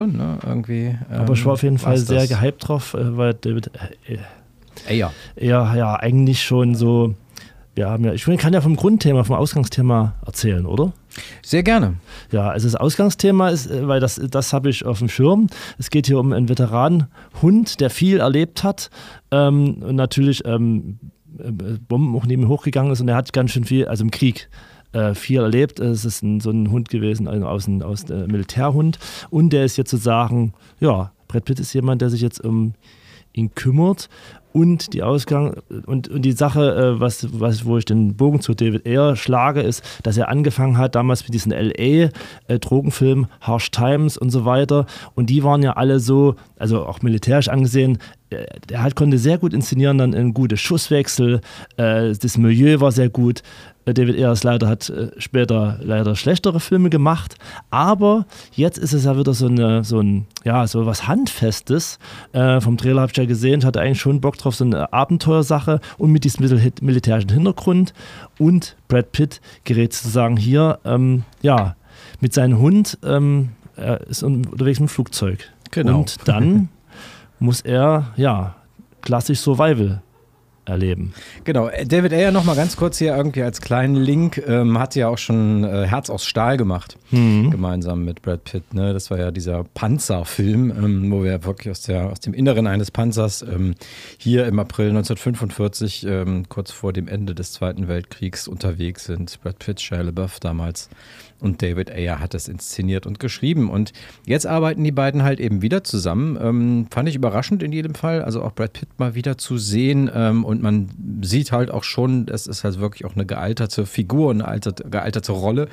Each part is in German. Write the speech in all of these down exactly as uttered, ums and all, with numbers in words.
ne? Irgendwie. Aber ähm, ich war auf jeden Fall sehr das? gehypt drauf, weil David äh, Ayer ja, ja, eigentlich schon so. Wir haben ja, ich kann ja vom Grundthema, vom Ausgangsthema erzählen, oder? Sehr gerne. Ja, also das Ausgangsthema ist, weil das, das habe ich auf dem Schirm. Es geht hier um einen Veteranenhund, der viel erlebt hat ähm, und natürlich ähm, Bomben auch neben ihm hochgegangen ist und er hat ganz schön viel, also im Krieg, äh, viel erlebt. Es ist ein, so ein Hund gewesen, also aus, ein, aus äh, Militärhund und der ist jetzt sozusagen, ja, Brad Pitt ist jemand, der sich jetzt um ihn kümmert. Und die Ausgang und, und die Sache, äh, was, was, wo ich den Bogen zu David Ayer schlage, ist, dass er angefangen hat damals mit diesen L A-Drogenfilmen, äh, Harsh Times und so weiter. Und die waren ja alle so, also auch militärisch angesehen, äh, er hat, konnte sehr gut inszenieren, dann einen guten Schusswechsel, äh, das Milieu war sehr gut. David Ayer leider hat äh, später leider schlechtere Filme gemacht, aber jetzt ist es ja wieder so eine so ein ja so was Handfestes. Äh, vom Trailer habe ich ja gesehen, ich hatte eigentlich schon Bock drauf, so eine Abenteuersache und mit diesem mil- militärischen Hintergrund und Brad Pitt gerät sozusagen hier ähm, ja mit seinem Hund ähm, er ist unterwegs mit dem Flugzeug. Genau. Und dann muss er ja klassisch Survival erleben. Genau, David Ayer noch mal ganz kurz hier irgendwie als kleinen Link, ähm, hat ja auch schon äh, Herz aus Stahl gemacht, mhm. gemeinsam mit Brad Pitt. Ne? Das war ja dieser Panzerfilm, ähm, wo wir wirklich aus, der, aus dem Inneren eines Panzers ähm, hier im April neunzehnhundertfünfundvierzig, ähm, kurz vor dem Ende des Zweiten Weltkriegs unterwegs sind. Brad Pitt, Shia LaBeouf damals und David Ayer hat es inszeniert und geschrieben. Und jetzt arbeiten die beiden halt eben wieder zusammen. Ähm, fand ich überraschend in jedem Fall, also auch Brad Pitt mal wieder zu sehen. Ähm, und man sieht halt auch schon, es ist halt wirklich auch eine gealterte Figur, eine alterte, gealterte Rolle.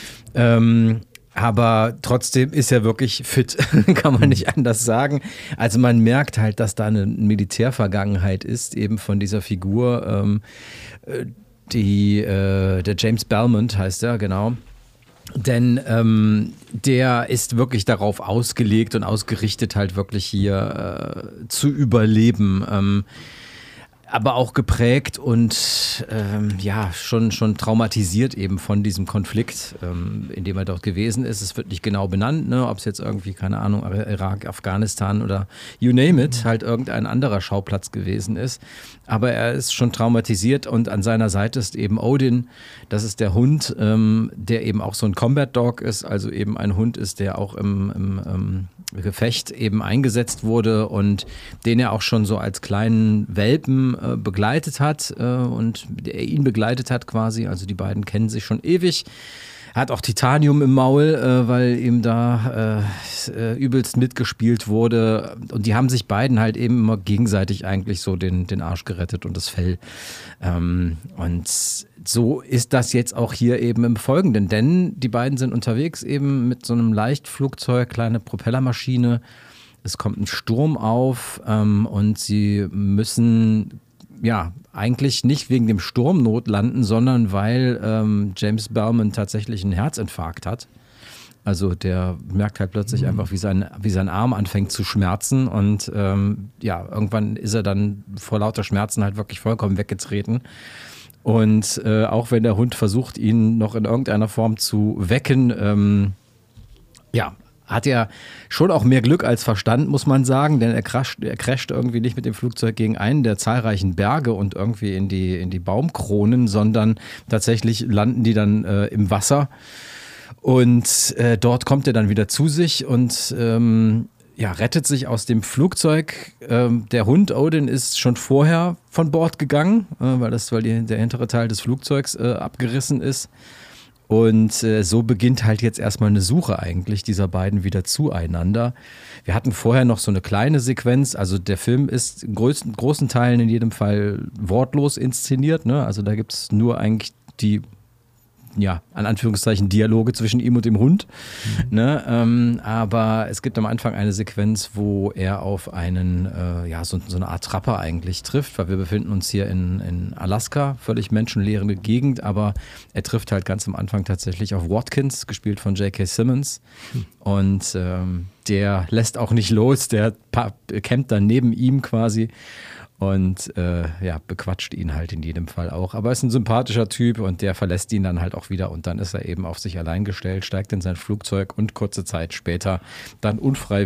Ähm, aber trotzdem ist er wirklich fit, kann man nicht anders sagen. Also man merkt halt, dass da eine Militärvergangenheit ist, eben von dieser Figur. Ähm, die, äh, der James Belmont heißt er, genau. Denn ähm, der ist wirklich darauf ausgelegt und ausgerichtet, halt wirklich hier äh, zu überleben. Ähm, aber auch geprägt und ähm, ja, schon, schon traumatisiert eben von diesem Konflikt, ähm, in dem er dort gewesen ist. Es wird nicht genau benannt, ne, ob es jetzt irgendwie, keine Ahnung, Irak, Afghanistan oder you name it, halt irgendein anderer Schauplatz gewesen ist. Aber er ist schon traumatisiert und an seiner Seite ist eben Odin, das ist der Hund, ähm, der eben auch so ein Combat Dog ist, also eben ein Hund ist, der auch im, im ähm, Gefecht eben eingesetzt wurde und den er auch schon so als kleinen Welpen äh, begleitet hat äh, und der ihn begleitet hat quasi, also die beiden kennen sich schon ewig. Er hat auch Titanium im Maul, äh, weil ihm da äh, übelst mitgespielt wurde. Und die haben sich beiden halt eben immer gegenseitig eigentlich so den, den Arsch gerettet und das Fell. Ähm, und so ist das jetzt auch hier eben im Folgenden. Denn die beiden sind unterwegs eben mit so einem Leichtflugzeug, kleine Propellermaschine. Es kommt ein Sturm auf ähm, und sie müssen ja eigentlich nicht wegen dem Sturm notlanden, sondern weil ähm, James Belmont tatsächlich einen Herzinfarkt hat. Also der merkt halt plötzlich mhm. einfach, wie sein, wie sein Arm anfängt zu schmerzen und ähm, ja, irgendwann ist er dann vor lauter Schmerzen halt wirklich vollkommen weggetreten. Und äh, auch wenn der Hund versucht, ihn noch in irgendeiner Form zu wecken, ähm, ja, hat er schon auch mehr Glück als Verstand, muss man sagen, denn er crasht, er crasht irgendwie nicht mit dem Flugzeug gegen einen der zahlreichen Berge und irgendwie in die, in die Baumkronen, sondern tatsächlich landen die dann äh, im Wasser und äh, dort kommt er dann wieder zu sich und ähm, ja, rettet sich aus dem Flugzeug. Ähm, der Hund Odin ist schon vorher von Bord gegangen, äh, weil, das, weil die, der hintere Teil des Flugzeugs äh, abgerissen ist. Und äh, so beginnt halt jetzt erstmal eine Suche eigentlich dieser beiden wieder zueinander. Wir hatten vorher noch so eine kleine Sequenz, also der Film ist in größten, großen Teilen in jedem Fall wortlos inszeniert, ne? Also da gibt es nur eigentlich die, ja, an Anführungszeichen Dialoge zwischen ihm und dem Hund. Mhm. Ne? Ähm, aber es gibt am Anfang eine Sequenz, wo er auf einen, äh, ja, so, so eine Art Trapper eigentlich trifft, weil wir befinden uns hier in, in Alaska, völlig menschenleere Gegend, aber er trifft halt ganz am Anfang tatsächlich auf Watkins, gespielt von J K. Simmons. Mhm. Und ähm, der lässt auch nicht los, der campt dann neben ihm quasi. und äh, ja, bequatscht ihn halt in jedem Fall auch. Aber er ist ein sympathischer Typ und der verlässt ihn dann halt auch wieder und dann ist er eben auf sich allein gestellt, steigt in sein Flugzeug und kurze Zeit später dann unfrei